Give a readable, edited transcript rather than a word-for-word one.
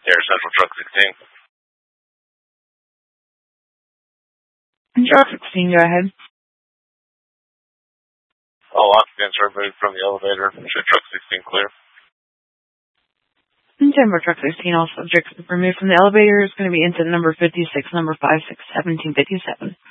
Air Central Truck 16. Truck 16, go ahead. All occupants are removed from the elevator. Should Truck 16 clear? Denver Truck 16, all subjects removed from the elevator is going to be incident number 56, number 56, 1757.